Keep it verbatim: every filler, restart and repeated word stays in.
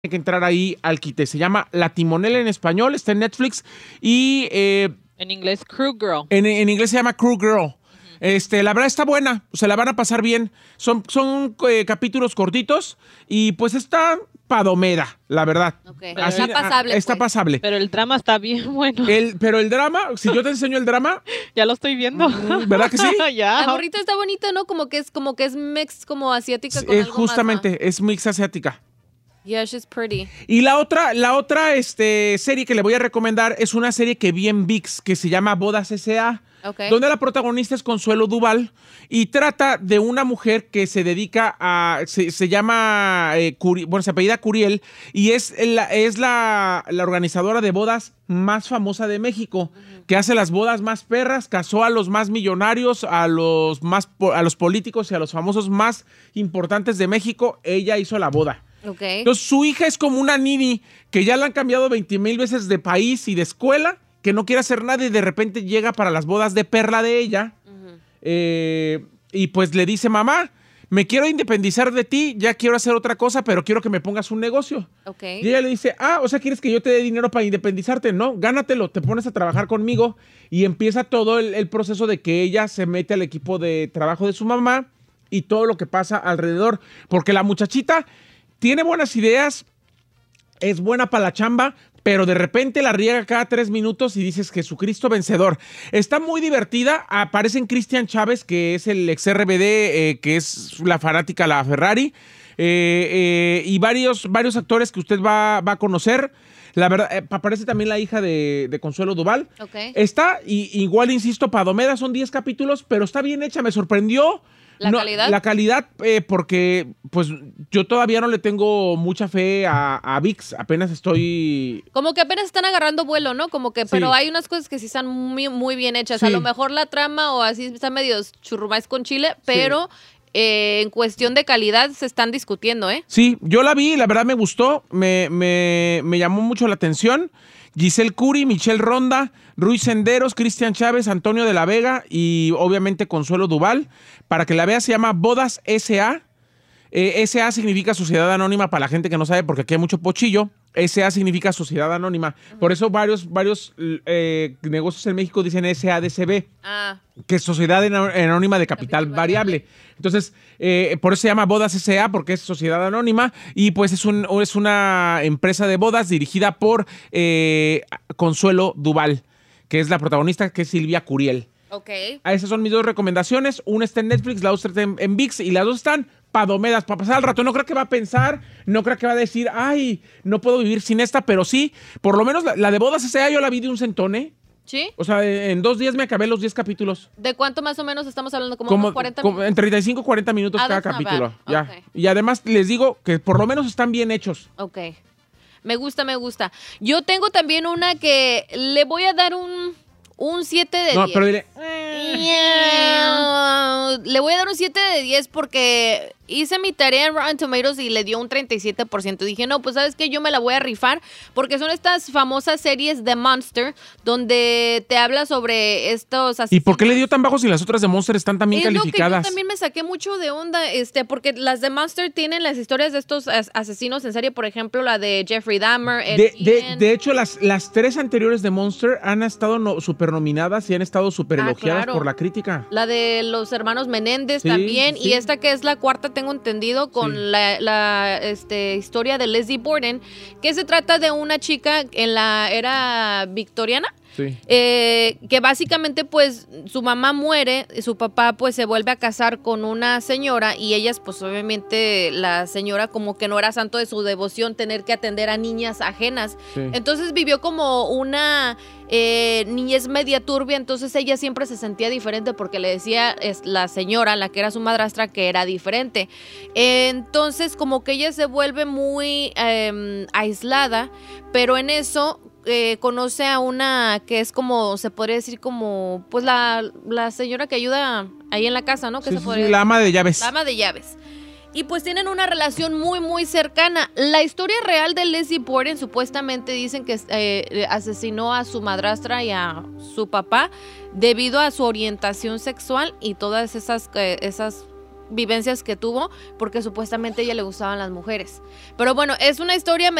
que entrar ahí al quite. Se llama La Timonela en español, está en Netflix y... Eh, en inglés, Crew Girl. En, en inglés se llama Crew Girl. Uh-huh. Este, la verdad está buena, se la van a pasar bien. Son, son eh, capítulos cortitos y pues está padomera, la verdad. Okay. Así, está pasable. A, está pues. pasable. Pero el drama está bien bueno. El, pero el drama, si yo te enseño el drama... ya lo estoy viendo. ¿Verdad que sí? ya. La gorrita está bonita, ¿no? Como que es, como que es mix, como asiática con es algo justamente, más, ¿no? es mix asiática. Yeah, she's pretty. Y la otra, la otra este, serie que le voy a recomendar es una serie que vi en V I X que se llama Bodas S A Okay. Donde la protagonista es Consuelo Duval y trata de una mujer que se dedica a, se, se llama, eh, Curi, bueno, se apellida Curiel y es, la, es la, la organizadora de bodas más famosa de México, uh-huh. que hace las bodas más perras, casó a los más millonarios, a los, más, a los políticos y a los famosos más importantes de México. Ella hizo la boda. Okay. Entonces su hija es como una nini que ya la han cambiado veinte mil veces de país y de escuela, que no quiere hacer nada y de repente llega para las bodas de perla de ella. Uh-huh. eh, y pues le dice, mamá, me quiero independizar de ti, ya quiero hacer otra cosa, pero quiero que me pongas un negocio. Okay. Y ella le dice, ah, o sea, ¿quieres que yo te dé dinero para independizarte? No, gánatelo, te pones a trabajar conmigo. Y empieza todo el, el proceso de que ella se mete al equipo de trabajo de su mamá y todo lo que pasa alrededor. Porque la muchachita tiene buenas ideas, es buena para la chamba, pero de repente la riega cada tres minutos y dices, Jesucristo vencedor. Está muy divertida. Aparece Cristian Chávez, que es el ex R B D, eh, que es la fanática, la Ferrari, eh, eh, y varios, varios actores que usted va, va a conocer. La verdad, eh, aparece también la hija de, de Consuelo Duval. Okay. Está, y, igual insisto, Padomeda, son diez capítulos, pero está bien hecha, me sorprendió. ¿La no, calidad? La calidad, eh, porque pues yo todavía no le tengo mucha fe a, a V I X, apenas estoy... Como que apenas están agarrando vuelo, ¿no? Como que, sí. Pero hay unas cosas que sí están muy, muy bien hechas. Sí. A lo mejor la trama o así está medio churrumais con chile, pero sí. eh, en cuestión de calidad se están discutiendo, ¿eh? Sí, yo la vi, la verdad me gustó, me, me, me llamó mucho la atención. Giselle Curi, Michelle Ronda, Ruiz Senderos, Cristian Chávez, Antonio de la Vega y obviamente Consuelo Duval. Para que la vea, se llama Bodas S A Eh, S A significa Sociedad Anónima para la gente que no sabe, porque aquí hay mucho pochillo. S A significa Sociedad Anónima. Uh-huh. Por eso varios, varios eh, negocios en México dicen S A D C B, ah. que es Sociedad Anónima de Capital, Capital Variable. variable. Entonces, eh, por eso se llama Bodas S A, porque es Sociedad Anónima, y pues es, un, es una empresa de bodas dirigida por eh, Consuelo Duval, que es la protagonista, que es Silvia Curiel. Okay. Esas son mis dos recomendaciones. Una está en Netflix, la otra está en, en V I X y las dos están padomedas para pasar el rato. No creo que va a pensar, no creo que va a decir, ay, no puedo vivir sin esta, pero sí, por lo menos la, la de Bodas S A yo la vi de un centón, ¿eh? ¿Sí? O sea, en dos días me acabé los diez capítulos. ¿De cuánto más o menos estamos hablando? ¿Como, como unos cuarenta como, en treinta y cinco, cuarenta minutos ah, cada capítulo. Ya. Okay. Y además les digo que por lo menos están bien hechos. Ok. Me gusta, me gusta. Yo tengo también una que le voy a dar un... Un siete de diez. No, pero dile... Le voy a dar un siete de diez porque hice mi tarea en Rotten Tomatoes y le dio un treinta y siete por ciento. Dije, no, pues ¿sabes qué? Yo me la voy a rifar porque son estas famosas series de Monster donde te habla sobre estos asesinos. ¿Y por qué le dio tan bajo si las otras de Monster están también es calificadas? Lo que yo también me saqué mucho de onda, este, porque las de Monster tienen las historias de estos as- asesinos en serie, por ejemplo, la de Jeffrey Dahmer. Ed De, de, de hecho, las, las tres anteriores de Monster han estado no, super nominadas y han estado super elogiadas ah, claro. por la crítica. La de los hermanos Menéndez sí, también, sí. y esta que es la cuarta, tengo entendido, con sí. la, la este, historia de Lizzie Borden, que se trata de una chica en la era victoriana. Sí. Eh, que básicamente pues su mamá muere, su papá pues se vuelve a casar con una señora y ellas pues obviamente la señora como que no era santo de su devoción tener que atender a niñas ajenas, sí. entonces vivió como una eh, niñez media turbia, entonces ella siempre se sentía diferente porque le decía es la señora, la que era su madrastra, que era diferente, entonces como que ella se vuelve muy eh, aislada, pero en eso Eh, conoce a una que es como, se podría decir como, pues la, la señora que ayuda ahí en la casa, ¿no? Que sí, se podría sí, la ama de llaves. La ama de llaves. Y pues tienen una relación muy, muy cercana. La historia real de Lizzie Borden, supuestamente dicen que eh, asesinó a su madrastra y a su papá debido a su orientación sexual y todas esas, eh, esas vivencias que tuvo, porque supuestamente a ella le gustaban las mujeres. Pero bueno, es una historia